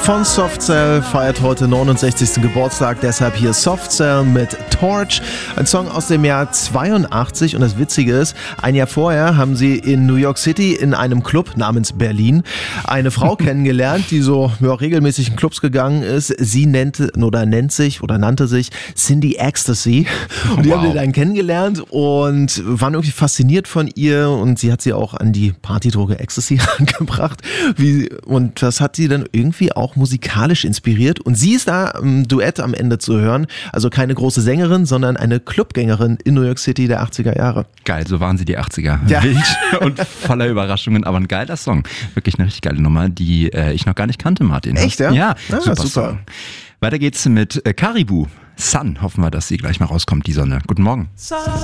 von Soft Cell feiert heute 69. Geburtstag, deshalb hier Soft Cell mit Torch, ein Song aus dem Jahr 82 und das Witzige ist, ein Jahr vorher haben sie in New York City in einem Club namens Berlin eine Frau kennengelernt, die so regelmäßig in Clubs gegangen ist. Sie nannte sich Cindy Ecstasy und die haben sie dann kennengelernt und waren irgendwie fasziniert von ihr und sie hat sie auch an die Partydroge Ecstasy rangebracht und das hat sie dann irgendwie auch musikalisch inspiriert und sie ist da im Duett am Ende zu hören, also keine große Sängerin, sondern eine Clubgängerin in New York City der 80er Jahre. Geil, so waren sie die 80er. Ja. Wild und voller Überraschungen, aber ein geiler Song. Wirklich eine richtig geile Nummer, die ich noch gar nicht kannte, Martin. Echt, ja? Ja, super. Super. Weiter geht's mit Caribou. Sun, hoffen wir, dass sie gleich mal rauskommt, die Sonne. Guten Morgen. Sun.